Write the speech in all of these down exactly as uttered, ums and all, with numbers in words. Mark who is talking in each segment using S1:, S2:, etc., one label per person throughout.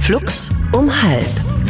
S1: Flux um halb.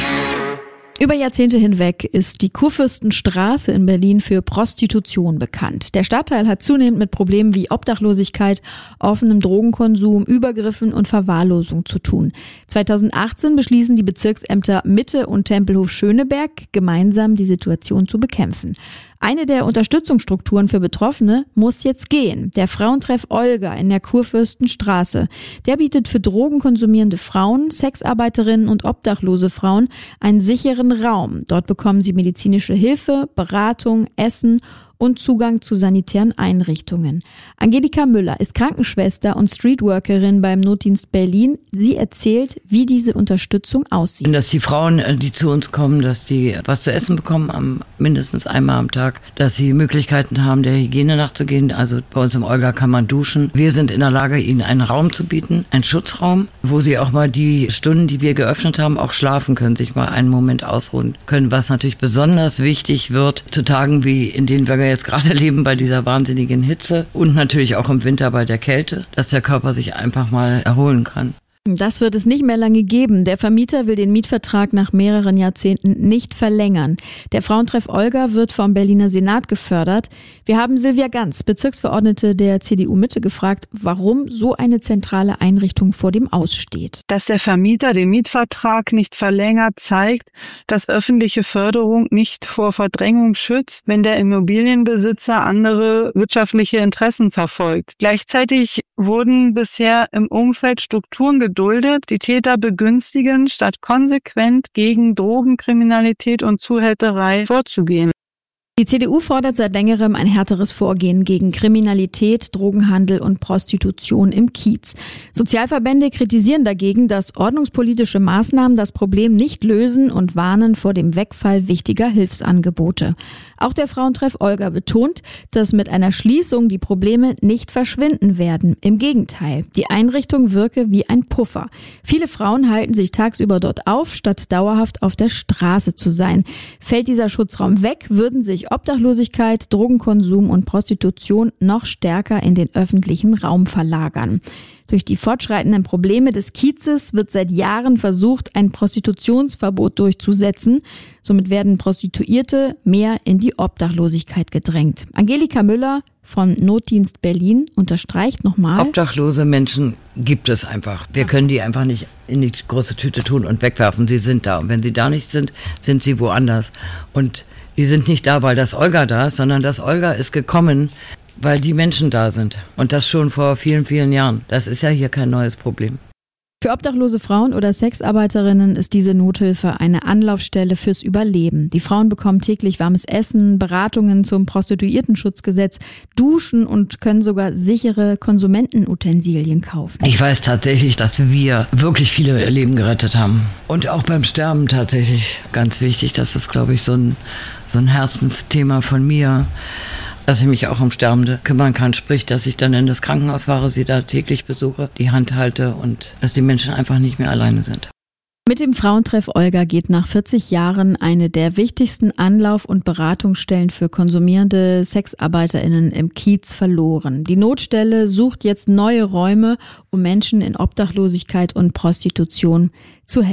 S2: Über Jahrzehnte hinweg ist die Kurfürstenstraße in Berlin für Prostitution bekannt. Der Stadtteil hat zunehmend mit Problemen wie Obdachlosigkeit, offenem Drogenkonsum, Übergriffen und Verwahrlosung zu tun. zweitausendachtzehn beschließen die Bezirksämter Mitte und Tempelhof-Schöneberg gemeinsam die Situation zu bekämpfen. Eine der Unterstützungsstrukturen für Betroffene muss jetzt gehen. Der Frauentreff Olga in der Kurfürstenstraße. Der bietet für drogenkonsumierende Frauen, Sexarbeiterinnen und obdachlose Frauen einen sicheren Raum. Dort bekommen sie medizinische Hilfe, Beratung, Essen und Zugang zu sanitären Einrichtungen. Angelika Müller ist Krankenschwester und Streetworkerin beim Notdienst Berlin. Sie erzählt, wie diese Unterstützung aussieht.
S3: Dass die Frauen, die zu uns kommen, dass die was zu essen bekommen, am, mindestens einmal am Tag, dass sie Möglichkeiten haben, der Hygiene nachzugehen. Also bei uns im Olga kann man duschen. Wir sind in der Lage, ihnen einen Raum zu bieten, einen Schutzraum, wo sie auch mal die Stunden, die wir geöffnet haben, auch schlafen können, sich mal einen Moment ausruhen können. Was natürlich besonders wichtig wird, zu Tagen wie in denen wir jetzt gerade leben, bei dieser wahnsinnigen Hitze und natürlich auch im Winter bei der Kälte, dass der Körper sich einfach mal erholen kann.
S2: Das wird es nicht mehr lange geben. Der Vermieter will den Mietvertrag nach mehreren Jahrzehnten nicht verlängern. Der Frauentreff Olga wird vom Berliner Senat gefördert. Wir haben Silvia Ganz, Bezirksverordnete der C D U Mitte, gefragt, warum so eine zentrale Einrichtung vor dem Aus steht.
S4: Dass der Vermieter den Mietvertrag nicht verlängert, zeigt, dass öffentliche Förderung nicht vor Verdrängung schützt, wenn der Immobilienbesitzer andere wirtschaftliche Interessen verfolgt. Gleichzeitig wurden bisher im Umfeld Strukturen geduldet, die Täter begünstigen, statt konsequent gegen Drogenkriminalität und Zuhälterei vorzugehen.
S2: Die C D U fordert seit längerem ein härteres Vorgehen gegen Kriminalität, Drogenhandel und Prostitution im Kiez. Sozialverbände kritisieren dagegen, dass ordnungspolitische Maßnahmen das Problem nicht lösen und warnen vor dem Wegfall wichtiger Hilfsangebote. Auch der Frauentreff Olga betont, dass mit einer Schließung die Probleme nicht verschwinden werden. Im Gegenteil, die Einrichtung wirke wie ein Puffer. Viele Frauen halten sich tagsüber dort auf, statt dauerhaft auf der Straße zu sein. Fällt dieser Schutzraum weg, würden sich Obdachlosigkeit, Drogenkonsum und Prostitution noch stärker in den öffentlichen Raum verlagern. Durch die fortschreitenden Probleme des Kiezes wird seit Jahren versucht, ein Prostitutionsverbot durchzusetzen. Somit werden Prostituierte mehr in die Obdachlosigkeit gedrängt. Angelika Müller von Notdienst Berlin unterstreicht nochmal:
S3: Obdachlose Menschen gibt es einfach. Wir können die einfach nicht in die große Tüte tun und wegwerfen. Sie sind da. Und wenn sie da nicht sind, sind sie woanders. Und die sind nicht da, weil das Olga da ist, sondern das Olga ist gekommen, weil die Menschen da sind. Und das schon vor vielen, vielen Jahren. Das ist ja hier kein neues Problem.
S2: Für obdachlose Frauen oder Sexarbeiterinnen ist diese Nothilfe eine Anlaufstelle fürs Überleben. Die Frauen bekommen täglich warmes Essen, Beratungen zum Prostituiertenschutzgesetz, duschen und können sogar sichere Konsumentenutensilien kaufen.
S3: Ich weiß tatsächlich, dass wir wirklich viele Leben gerettet haben. Und auch beim Sterben tatsächlich ganz wichtig. Das ist, glaube ich, so ein, so ein Herzensthema von mir, dass ich mich auch um Sterbende kümmern kann. Sprich, dass ich dann in das Krankenhaus fahre, sie da täglich besuche, die Hand halte und dass die Menschen einfach nicht mehr alleine sind.
S2: Mit dem Frauentreff Olga geht nach vierzig Jahren eine der wichtigsten Anlauf- und Beratungsstellen für konsumierende SexarbeiterInnen im Kiez verloren. Die Notstelle sucht jetzt neue Räume, um Menschen in Obdachlosigkeit und Prostitution zu helfen.